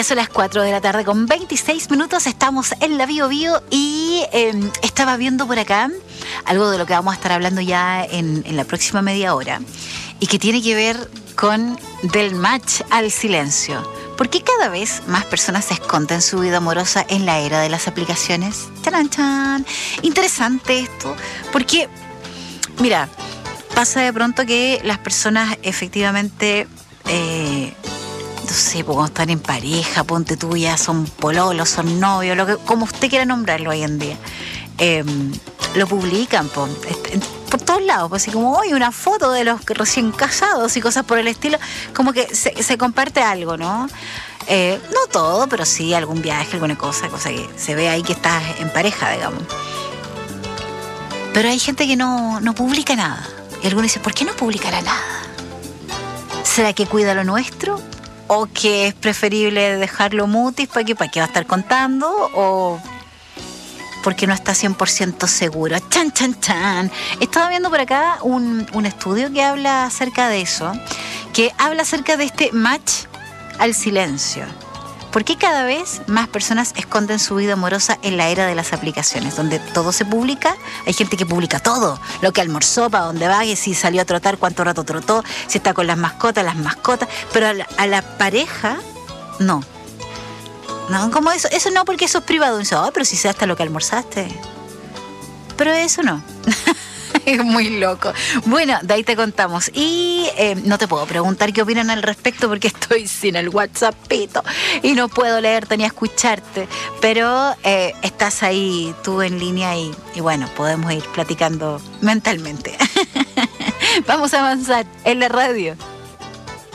Ya son las 4 de la tarde con 26 minutos. Estamos en la Bio Bio y estaba viendo por acá algo de lo que vamos a estar hablando ya en la próxima media hora y que tiene que ver con del match al silencio. ¿Por qué cada vez más personas se esconden su vida amorosa en la era de las aplicaciones? ¡Chan, chan! Interesante esto, porque, mira, pasa de pronto que las personas efectivamente... no sé, cuando están en pareja, ponte tú, ya son pololos, son novios, como usted quiera nombrarlo hoy en día, lo publican por todos lados, pues, así como hoy una foto de los recién casados y cosas por el estilo, como que se comparte algo, ¿no? No todo, pero sí algún viaje, alguna cosa que se ve ahí que estás en pareja, digamos. Pero hay gente que no publica nada. Y algunos dicen, ¿por qué no publicará nada? ¿Será que cuida lo nuestro? ¿O que es preferible dejarlo mutis para qué va a estar contando? ¿O porque no está 100% seguro? ¡Chan, chan, chan! Estaba viendo por acá un estudio que habla acerca de eso, que habla acerca de este match al silencio. ¿Por qué cada vez más personas esconden su vida amorosa en la era de las aplicaciones, donde todo se publica? Hay gente que publica todo, lo que almorzó, para dónde va, que si salió a trotar, cuánto rato trotó, si está con las mascotas, pero a la pareja, no. No, como eso no, porque eso es privado. Dice, pero si sé hasta lo que almorzaste. Pero eso no. Es muy loco. Bueno, de ahí te contamos. Y no te puedo preguntar qué opinan al respecto porque estoy sin el WhatsAppito y no puedo leerte ni escucharte. Pero estás ahí tú en línea y bueno, podemos ir platicando mentalmente. Vamos a avanzar en la radio.